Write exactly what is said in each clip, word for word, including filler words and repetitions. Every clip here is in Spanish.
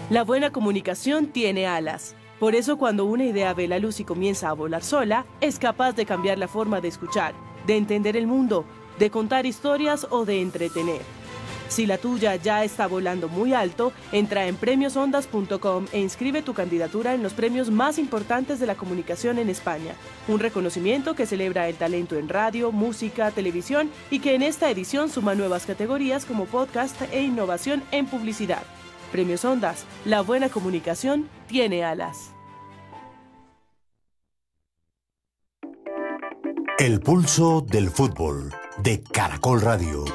La buena comunicación tiene alas. Por eso cuando una idea ve la luz y comienza a volar sola, es capaz de cambiar la forma de escuchar, de entender el mundo, de contar historias o de entretener. Si la tuya ya está volando muy alto, entra en premios ondas punto com e inscribe tu candidatura en los premios más importantes de la comunicación en España. Un reconocimiento que celebra el talento en radio, música, televisión y que en esta edición suma nuevas categorías como podcast e innovación en publicidad. Premios Ondas, la buena comunicación tiene alas. El pulso del fútbol de Caracol Radio.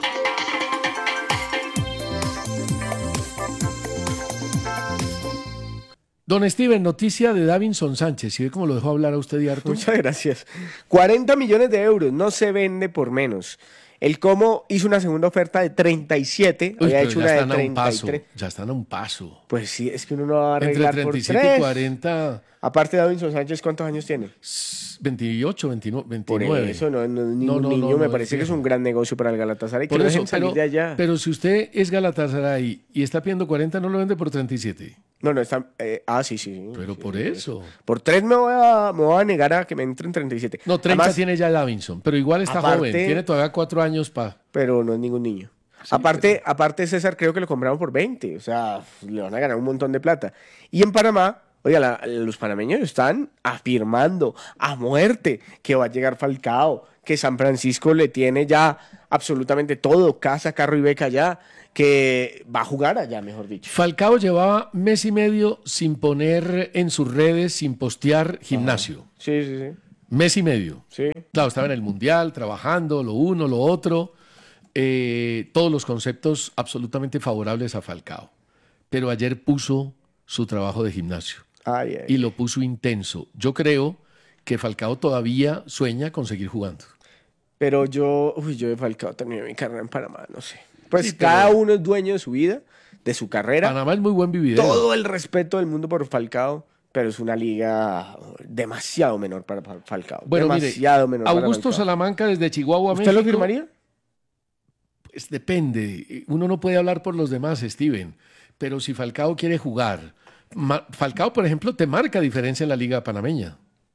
Don Steven, noticia de Davinson Sánchez. ¿Sí ve cómo lo dejó hablar a usted y harto? Muchas gracias. cuarenta millones de euros, no se vende por menos. El Como hizo una segunda oferta de treinta y siete, Uy, había pero hecho ya una de están a un treinta y paso. tres. Ya están a un paso. Pues sí, es que uno no va a Entre arreglar treinta y por siete tres. y cuarenta, Aparte de Davinson Sánchez, ¿cuántos años tiene? veintiocho, veintinueve, Por veintinueve. eso no, no, ningún No, no, niño, no, me no, parece es que es un viejo. gran negocio para el Galatasaray, que Por lo eso, dejen salir pero, de allá. pero si usted es Galatasaray y está pidiendo cuarenta, no lo vende por treinta y siete. No, no, está... eh, ah, sí, sí. sí, Pero sí, por sí, eso. Por tres me voy, a, me voy a negar a que me entren treinta y siete. No, treinta Además, tiene ya Davinson, pero igual está aparte- joven. Tiene todavía cuatro años para... pero no es ningún niño. Sí, aparte, aparte, César, creo que lo compraron por veinte. O sea, le van a ganar un montón de plata. Y en Panamá, oiga, la- los panameños están afirmando a muerte que va a llegar Falcao, que San Francisco le tiene ya absolutamente todo, casa, carro y beca allá, que va a jugar allá, mejor dicho. Falcao llevaba mes y medio sin poner en sus redes, sin postear gimnasio. Sí, sí, sí. Mes y medio. Sí. Claro, estaba en el Mundial, trabajando, lo uno, lo otro. Eh, todos los conceptos absolutamente favorables a Falcao. Pero ayer puso su trabajo de gimnasio Ay, ay. y lo puso intenso. Yo creo que Falcao todavía sueña con seguir jugando. Pero yo, uy, yo de Falcao terminé mi carrera en Panamá, no sé. Pues Sí, pero- cada uno es dueño de su vida, de su carrera. Panamá es muy buen vividero. Todo el respeto del mundo por Falcao, pero es una liga demasiado menor para Fal- Falcao. Bueno, mire, demasiado menor para Augusto Falcao. Salamanca desde Chihuahua, ¿Usted lo México. firmaría? Pues depende. Uno no puede hablar por los demás, Steven. Pero si Falcao quiere jugar, Ma- Falcao, por ejemplo, te marca diferencia en la liga panameña.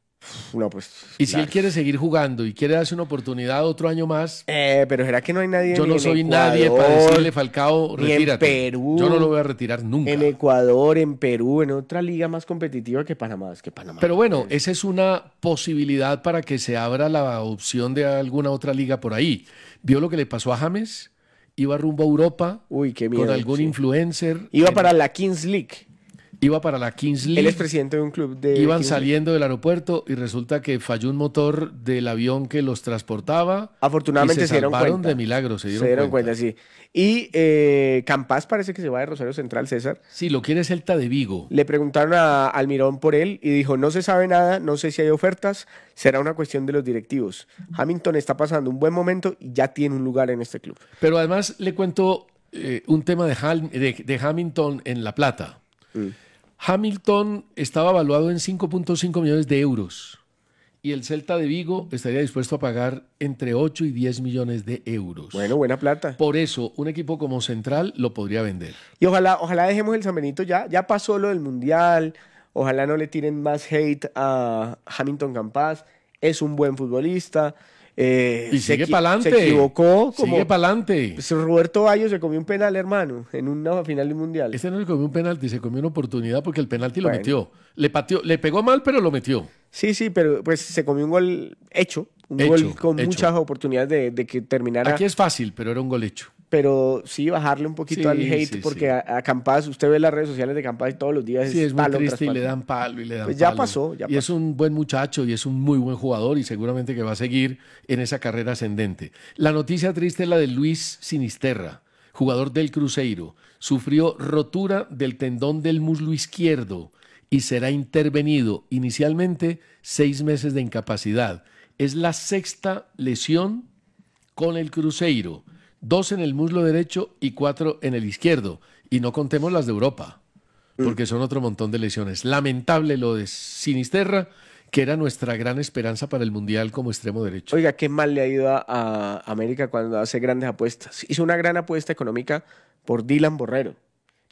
No, pues. Y si claro. él quiere seguir jugando y quiere darse una oportunidad otro año más, Eh, pero ¿será que no hay nadie yo ni no en soy nadie para Ecuador, decirle, Falcao, ni en retírate. Perú, Yo no lo voy a retirar nunca. en Ecuador, en Perú, en otra liga más competitiva que Panamá? Es que Panamá. Pero bueno, esa es una posibilidad para que se abra la opción de alguna otra liga por ahí. ¿Vio lo que le pasó a James? Iba rumbo a Europa Uy, qué miedo. con algún sí. influencer. Iba en- para la Kings League. Iba para la Kings Él League. es presidente de un club de. Iban Kings League. saliendo del aeropuerto y resulta que falló un motor del avión que los transportaba. Afortunadamente y se dieron salvaron cuenta. de milagro, se dieron, Se dieron cuenta, sí. Y eh, Campas parece que se va de Rosario Central, César. Sí, lo quiere Celta de Vigo. Le preguntaron a Almirón por él y dijo, no se sabe nada, no sé si hay ofertas, será una cuestión de los directivos. Hamilton está pasando un buen momento y ya tiene un lugar en este club. Pero además le cuento eh, un tema de, Hal- de- de Hamilton en La Plata. Mm. Hamilton estaba evaluado en cinco punto cinco millones de euros y el Celta de Vigo estaría dispuesto a pagar entre ocho y diez millones de euros. Bueno, buena plata. Por eso, un equipo como Central lo podría vender. Y ojalá, ojalá dejemos el San Benito ya, ya pasó lo del Mundial, ojalá no le tiren más hate a Hamilton Campas, es un buen futbolista. eh, Y se sigue equi- para adelante. Se equivocó. Como, Sigue para adelante. Pues Roberto Bayo se comió un penal, hermano, en una final del Mundial. Este no se comió un penalti, se comió una oportunidad porque el penalti lo Bueno. metió. Le pateó, le pegó mal, pero lo metió. Sí, sí, pero pues se comió un gol hecho, un Hecho, gol con hecho. muchas oportunidades de, de que terminara, Aquí es fácil, pero era un gol hecho. pero sí bajarle un poquito Sí, al hate, sí, porque sí. a, a Campas, usted ve las redes sociales de Campas y todos los días Sí, es muy palo tras triste y palo. le dan palo y le dan Pues ya palo. pasó, ya y es pasó. un buen muchacho y es un muy buen jugador y seguramente que va a seguir en esa carrera ascendente. La noticia triste es la de Luis Sinisterra, jugador del Cruzeiro. Sufrió rotura del tendón del muslo izquierdo y será intervenido inicialmente seis meses de incapacidad. Es la sexta lesión con el Cruzeiro. Dos en el muslo derecho y cuatro en el izquierdo. Y no contemos las de Europa, porque son otro montón de lesiones. Lamentable lo de Sinisterra, que era nuestra gran esperanza para el Mundial como extremo derecho. Oiga, qué mal le ha ido a, a América cuando hace grandes apuestas. Hizo una gran apuesta económica por Dylan Borrero.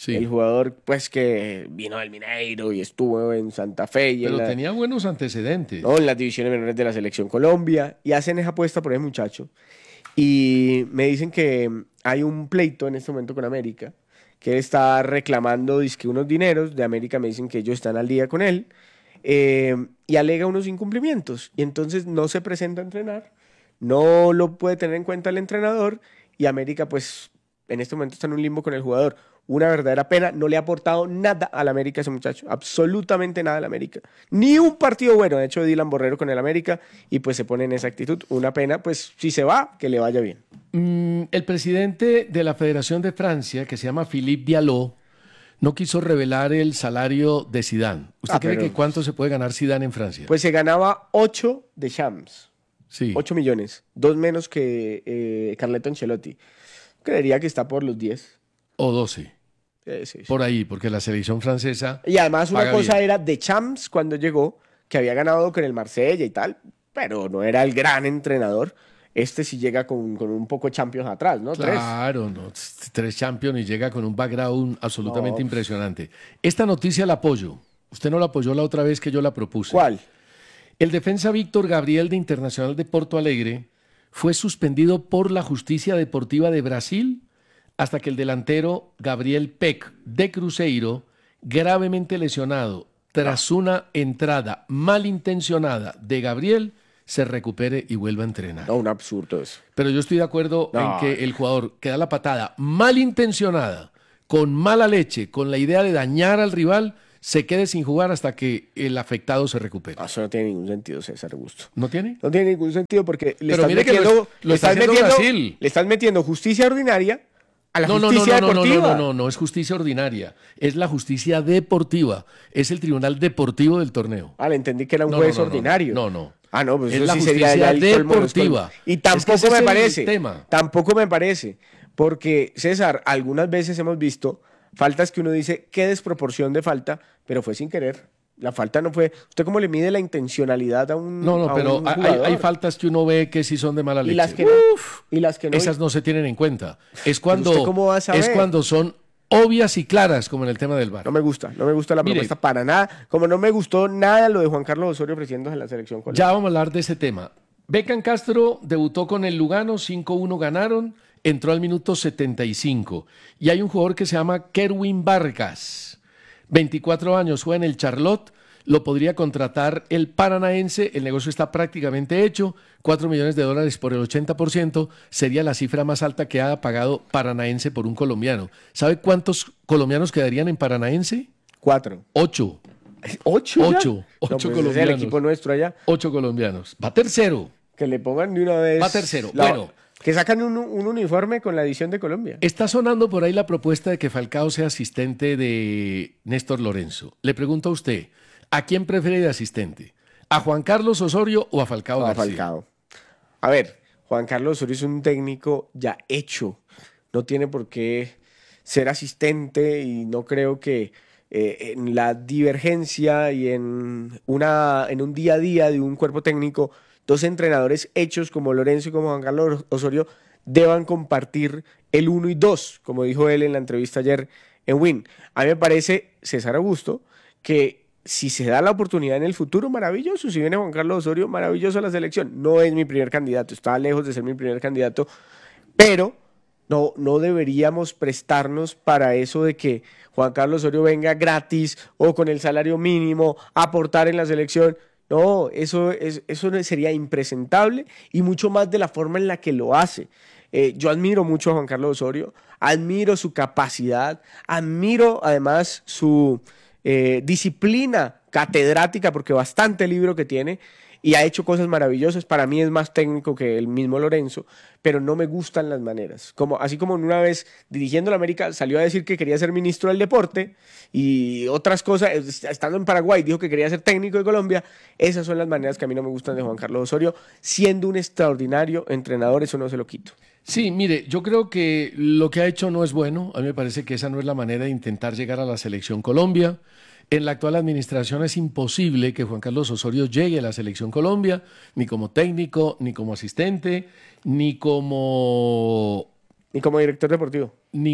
Sí. El jugador, pues, que vino del Mineiro y estuvo en Santa Fe. Y Pero en la, tenía buenos antecedentes. ¿no? en las divisiones menores de la Selección Colombia. Y hacen esa apuesta por ese muchacho. Y me dicen que hay un pleito en este momento con América, que él está reclamando dizque, unos dineros. De América me dicen que ellos están al día con él. Eh, y alega unos incumplimientos. Y entonces no se presenta a entrenar. No lo puede tener en cuenta el entrenador. Y América, pues, en este momento está en un limbo con el jugador. Una verdadera pena, no le ha aportado nada al América ese muchacho, absolutamente nada al América. Ni un partido bueno ha hecho Dylan Borrero con el América y pues se pone en esa actitud. Una pena, pues si se va, que le vaya bien. Mm, el presidente de la Federación de Francia, que se llama Philippe Diallo, no quiso revelar el salario de Zidane. ¿Usted Ah, cree pero- que cuánto se puede ganar Zidane en Francia? Pues se ganaba ocho de Shams, sí. ocho millones, dos menos que eh, Carleto Ancelotti. Creería que está por los diez. O doce. Eh, sí, sí. Por ahí, porque la selección francesa... Y además una paga cosa bien. era de Champs cuando llegó, que había ganado con el Marsella y tal, pero no era el gran entrenador. Este sí llega con, con un poco Champions atrás, ¿no? Tres. Claro, no, tres Champions y llega con un background absolutamente No. impresionante. Esta noticia la apoyo. Usted no la apoyó la otra vez que yo la propuse. ¿Cuál? El defensa Víctor Gabriel de Internacional de Porto Alegre fue suspendido por la Justicia Deportiva de Brasil hasta que el delantero Gabriel Peck de Cruzeiro, gravemente lesionado tras una entrada malintencionada de Gabriel, se recupere y vuelva a entrenar. No, un absurdo eso. Pero yo estoy de acuerdo No. en que el jugador que da la patada malintencionada, con mala leche, con la idea de dañar al rival, se quede sin jugar hasta que el afectado se recupere. No, eso no tiene ningún sentido, César Augusto. ¿No tiene? No tiene ningún sentido porque le Pero estás mire que metiendo, lo es- lo le está estás haciendo metiendo, Brasil. le estás metiendo justicia ordinaria a la No, no, no, justicia no, no, no, deportiva. no, no, no, no es justicia ordinaria, es la justicia deportiva, es el tribunal deportivo del torneo. Ah, le entendí que era un No, juez no, no, no, ordinario. no, no. Ah, no, pues Es eso la sí sería justicia ya el colmo de los deportiva. colmos. Y Es que tampoco ese es me el parece. tema. Tampoco me parece. Porque, César, algunas veces hemos visto faltas que uno dice, qué desproporción de falta, pero fue sin querer. La falta no fue. ¿Usted cómo le mide la intencionalidad a un No, no, a pero un hay, jugador? hay faltas que uno ve que sí son de mala leche. Y las que no. Y las que no. Esas no se tienen en cuenta. Es cuando, ¿usted cómo va a saber? es cuando son obvias y claras, como en el tema del V A R. No me gusta, no me gusta la Mire. propuesta para nada. Como no me gustó nada lo de Juan Carlos Osorio ofreciéndose en la selección colombiana. Ya vamos a hablar de ese tema. Beckham Castro debutó con el Lugano, cinco uno ganaron, entró al minuto setenta y cinco. Y hay un jugador que se llama Kerwin Vargas, veinticuatro años, juega en el Charlotte, lo podría contratar el Paranaense, el negocio está prácticamente hecho, cuatro millones de dólares por el ochenta por ciento, sería la cifra más alta que ha pagado Paranaense por un colombiano. ¿Sabe cuántos colombianos quedarían en Paranaense? Cuatro. Ocho. ¿Ocho? ya? Ocho. No, Ocho pues ese colombianos. es el equipo nuestro allá. Ocho colombianos. Va tercero. Que le pongan de una vez. Va tercero. la- Bueno. Que sacan un, un uniforme con la edición de Colombia. Está sonando por ahí la propuesta de que Falcao sea asistente de Néstor Lorenzo. Le pregunto a usted, ¿a quién prefiere de asistente? ¿A Juan Carlos Osorio o a Falcao No, a García? Falcao. A ver, Juan Carlos Osorio es un técnico ya hecho. No tiene por qué ser asistente y no creo que eh, en la divergencia y en, una, en un día a día de un cuerpo técnico, dos entrenadores hechos como Lorenzo y como Juan Carlos Osorio deban compartir el uno y dos, como dijo él en la entrevista ayer en Win. A mí me parece, César Augusto, que si se da la oportunidad en el futuro, maravilloso. Si viene Juan Carlos Osorio, maravilloso a la selección. No es mi primer candidato, está lejos de ser mi primer candidato, pero no, no deberíamos prestarnos para eso de que Juan Carlos Osorio venga gratis o con el salario mínimo a aportar en la selección. No, eso, es, eso sería impresentable y mucho más de la forma en la que lo hace. Eh, yo admiro mucho a Juan Carlos Osorio, admiro su capacidad, admiro además su eh, disciplina catedrática, porque bastante libro que tiene y ha hecho cosas maravillosas. Para mí es más técnico que el mismo Lorenzo, pero no me gustan las maneras. Como, así como una vez dirigiendo la América salió a decir que quería ser ministro del deporte y otras cosas, estando en Paraguay dijo que quería ser técnico de Colombia. Esas son las maneras que a mí no me gustan de Juan Carlos Osorio. Siendo un extraordinario entrenador, eso no se lo quito. Sí, mire, yo creo que lo que ha hecho no es bueno. A mí me parece que esa no es la manera de intentar llegar a la selección Colombia. En la actual administración es imposible que Juan Carlos Osorio llegue a la selección Colombia, ni como técnico, ni como asistente, ni como Ni como director deportivo, ni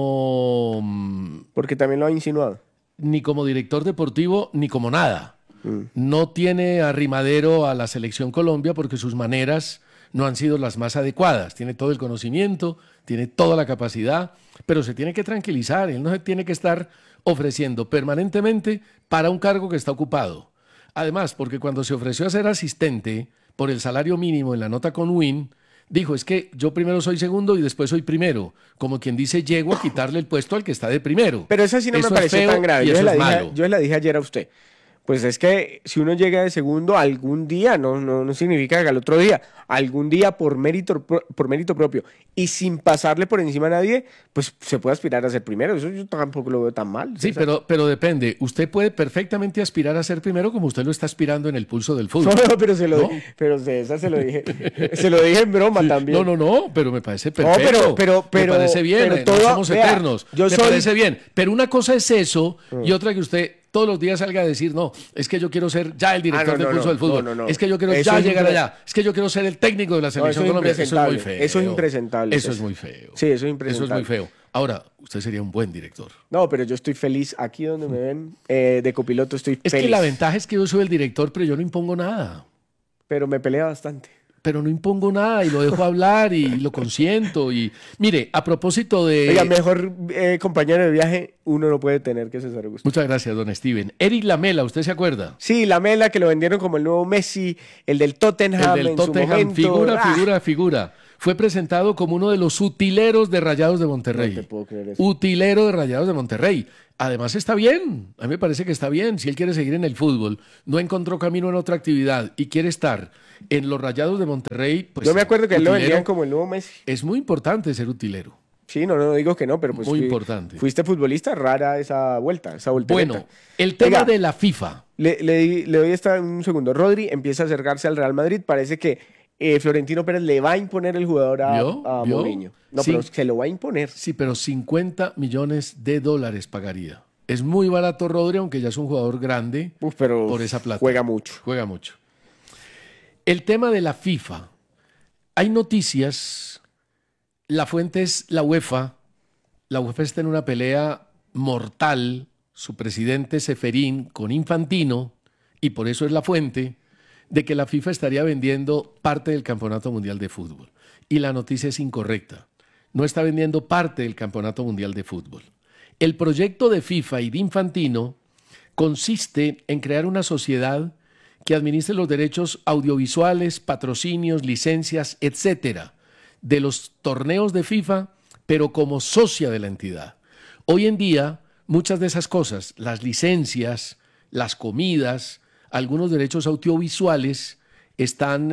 como, mm, porque también lo ha insinuado. ni como director deportivo, ni como nada. Mm. No tiene arrimadero a la selección Colombia porque sus maneras no han sido las más adecuadas. Tiene todo el conocimiento, tiene toda la capacidad, pero se tiene que tranquilizar. Él no se tiene que estar ofreciendo permanentemente para un cargo que está ocupado. Además, porque cuando se ofreció a ser asistente por el salario mínimo en la nota con Win, dijo, es que yo primero soy segundo y después soy primero. Como quien dice, llego a quitarle el puesto al que está de primero. Pero esa sí no Eso me es pareció feo tan grave. y Yo eso se, la es dije, malo. yo se la dije ayer a usted. Pues es que si uno llega de segundo algún día, no, no, no significa que al otro día, algún día por mérito, pro- por mérito propio y sin pasarle por encima a nadie, pues se puede aspirar a ser primero. Eso yo tampoco lo veo tan mal. Sí, César. pero, pero depende. Usted puede perfectamente aspirar a ser primero como usted lo está aspirando en el pulso del fútbol. No, pero se lo ¿No? dije, pero César se lo dije, se lo dije en broma Sí. también. No, no, no, pero me parece No, perfecto. pero- pero- pero- me parece bien, pero eh, todo- no somos vea, eternos. yo me soy- parece bien. Pero una cosa es eso y otra que usted todos los días salga a decir, no, es que yo quiero ser ya el director Ah, no, del no, pulso no, del fútbol. no, no, no. Es que yo quiero Eso ya es llegar impre- allá. Es que yo quiero ser el técnico de la No, selección eso es Colombia. Eso es muy impresentable. feo. Eso es impresentable, Eso es César. muy feo. Sí, eso es Eso es impresentable. muy feo. Ahora, usted sería un buen director. No, pero yo estoy feliz. Aquí donde me ven eh, de copiloto estoy Es feliz. que la ventaja es que yo soy el director, pero yo no impongo nada. Pero me pelea bastante. Pero no impongo nada y lo dejo hablar y lo consiento. Y mire, a propósito de... Oiga, mejor eh, compañero de viaje uno no puede tener que César Augusto. Muchas gracias, don Steven. Eric Lamela, ¿usted se acuerda? Sí, la Mela que lo vendieron como el nuevo Messi, el del Tottenham El del en su Tottenham, momento. figura, Ah, figura, figura. Fue presentado como uno de los utileros de Rayados de No Monterrey. te puedo creer eso. Utilero de Rayados de Monterrey. Además está bien, a mí me parece que está bien. Si él quiere seguir en el fútbol, no encontró camino en otra actividad y quiere estar en los Rayados de Monterrey, pues Yo me acuerdo que él lo utilero vendían como el nuevo Messi. es muy importante ser utilero. Sí, no, no digo que no, pero pues Muy fui- importante. fuiste futbolista, rara esa vuelta, esa voltereta. Bueno, el tema Oiga, de la FIFA. Le, le, di- le doy esta un segundo. Rodri empieza a acercarse al Real Madrid. Parece que eh, Florentino Pérez le va a imponer el jugador a, ¿Vio? a ¿Vio? Mourinho. No, Sí. pero se lo va a imponer. Sí, pero cincuenta millones de dólares pagaría. Es muy barato Rodri, aunque ya es un jugador grande. Uf, pero Por esa plata. juega mucho. Juega mucho. El tema de la FIFA. Hay noticias. La fuente es la UEFA. La UEFA está en una pelea mortal. Su presidente Seferín con Infantino, y por eso es la fuente, de que la FIFA estaría vendiendo parte del Campeonato Mundial de Fútbol. Y la noticia es incorrecta. No está vendiendo parte del Campeonato Mundial de Fútbol. El proyecto de FIFA y de Infantino consiste en crear una sociedad que administre los derechos audiovisuales, patrocinios, licencias, etcétera, de los torneos de FIFA, pero como socia de la entidad. Hoy en día, muchas de esas cosas, las licencias, las comidas, algunos derechos audiovisuales, están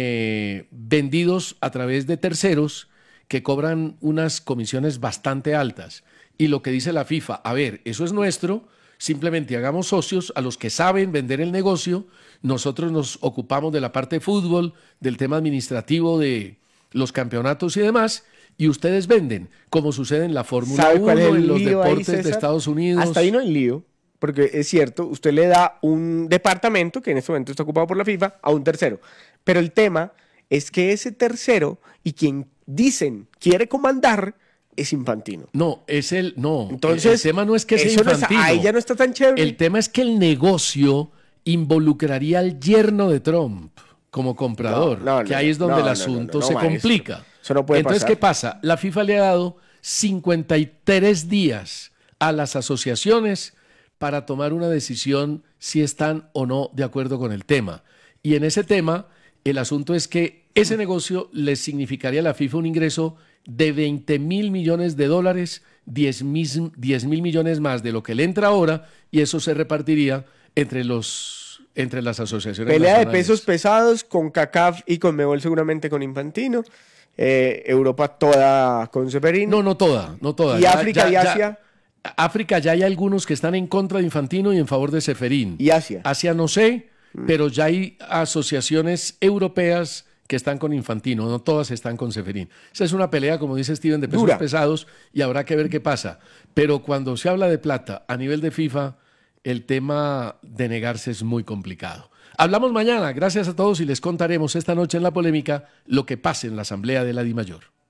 eh, vendidos a través de terceros que cobran unas comisiones bastante altas. Y lo que dice la FIFA, a ver, eso es nuestro, simplemente hagamos socios a los que saben vender el negocio, nosotros nos ocupamos de la parte de fútbol, del tema administrativo de los campeonatos y demás, y ustedes venden, como sucede en la Fórmula ¿Sabe uno, cuál es el en los lío ahí, deportes de César? Estados Unidos. Hasta ahí no hay lío, porque es cierto, usted le da un departamento, que en este momento está ocupado por la FIFA, a un tercero. Pero el tema es que ese tercero y quien dicen quiere comandar es Infantino. No, es el, no, Entonces, el tema no es que sea eso no es- Infantino. ahí ya no está tan chévere. El tema es que el negocio involucraría al yerno de Trump como comprador, No, no, que no, ahí es donde no, el no, asunto no, no, se maestro. complica. Eso no puede Entonces, pasar. ¿qué pasa? La FIFA le ha dado cincuenta y tres días a las asociaciones para tomar una decisión si están o no de acuerdo con el tema. Y en ese tema, el asunto es que ese negocio les significaría a la FIFA un ingreso de veinte mil millones de dólares, diez mil millones más de lo que le entra ahora, y eso se repartiría entre, los, entre las asociaciones Pelea de nacionales. pesos pesados con CACAF y con Mebol seguramente con Infantino. Eh, Europa toda con Seferino. No, no toda, no toda. ¿Y África y Asia? África ya hay algunos que están en contra de Infantino y en favor de Seferín. ¿Y Asia? Asia no sé, pero ya hay asociaciones europeas que están con Infantino, no todas están con Seferín. Esa es una pelea, como dice Steven, de pesos Dura. pesados y habrá que ver qué pasa. Pero cuando se habla de plata a nivel de FIFA, el tema de negarse es muy complicado. Hablamos mañana, gracias a todos y les contaremos esta noche en La Polémica lo que pase en la Asamblea de la DIMAYOR.